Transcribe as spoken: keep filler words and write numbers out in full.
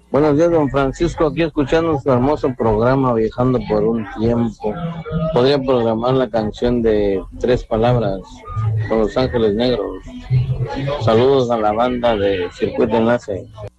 Buenos días, don Francisco, aquí escuchando su hermoso programa Viajando por un tiempo. Podría programar la canción de Tres Palabras con Los Ángeles Negros. Saludos a la banda de Circuito Enlace.